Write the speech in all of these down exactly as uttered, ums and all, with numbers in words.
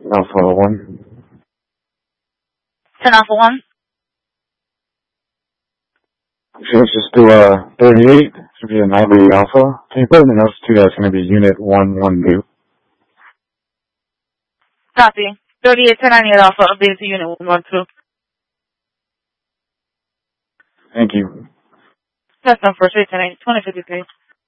Alpha one. ten Alpha one. So let's just do uh, thirty-eight. Should be a ninety Alpha. Can you put in the notes too that it's going to be Unit one one two? Copy. thirty-eight ten ninety-eight Alpha, updated to Unit one one two. Thank you. That's on first, ten eight, twenty fifty-three.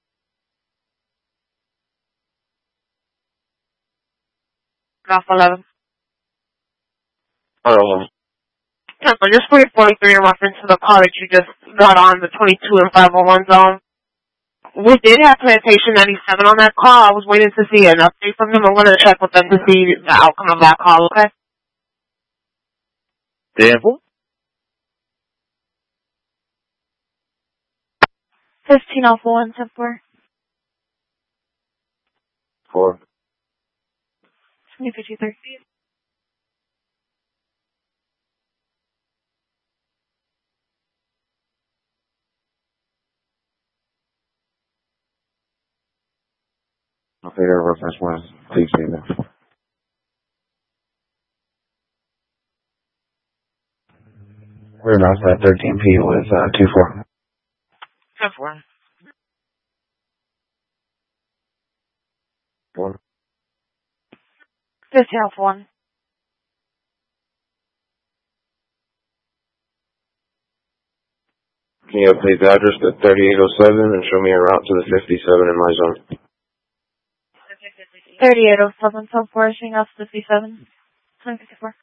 Alpha eleven. Alright. Temple, just for your forty-three in reference to the call that you just got on the twenty-two and five oh one zone. We did have Plantation ninety-seven on that call. I was waiting to see an update from them. I'm going to check with them to see the outcome of that call, okay? Temple? fifteen Alpha one, ten four. Four. twenty fifty-three. Okay, your reference was please be there. We're not at thirteen P with uh, two four. ten four. One. fifteen Alpha one. Can you update the address to thirty-eight oh seven and show me a route to the fifty-seven in my zone? thirty-eight oh seven, ten four, showing off fifty-seven. twenty fifty-four.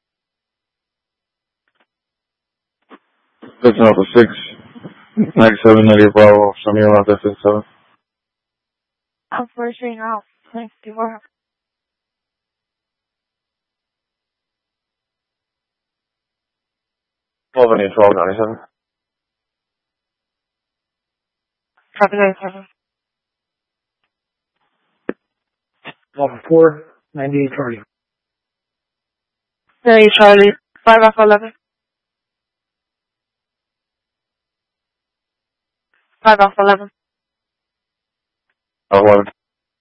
fifteen Alpha six. ninety-seven, ninety Bravo, show me a route to fifty-seven. ten four, showing off twenty fifty-four. twelve and twelve ninety-seven. Copy ninety-seven. Alpha four, ninety-eight Charlie. thirty Charlie, five Alpha eleven. five Alpha eleven. Alpha eleven.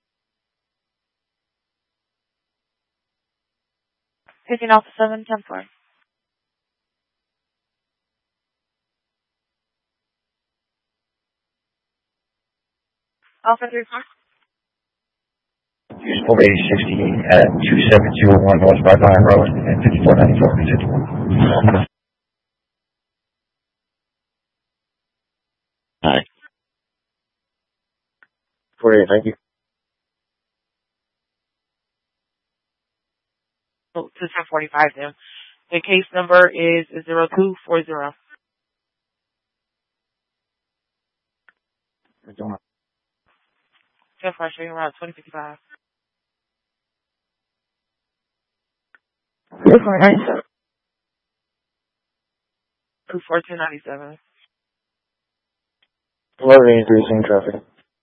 fifteen Alpha seven, ten four. Alpha three four. Four eighty sixty at two seven two one North Five Nine Road and fifty-four ninety-four fifty-one. Hi. forty-eight, thank you. Oh, to ten forty-five then. The case number is zero two four zero. ten four, showing around twenty fifty-five. two four nine seven. two four two ninety-seven. eleven eighty-three, same traffic.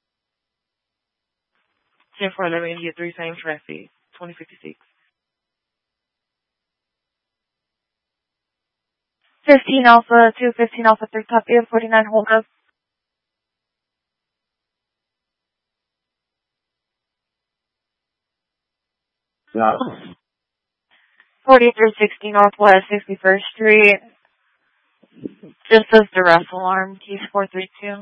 ten four eleven eighty-three, same traffic. twenty fifty-six. fifteen Alpha two, fifteen Alpha three, top end, forty-nine, hold up. No. forty-three sixty Northwest sixty-first Street. Just as duress alarm, keys four three two.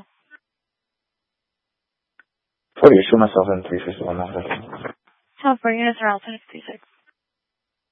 forty-eight, show myself in three fifty-one. ten four units around ten fifty-six.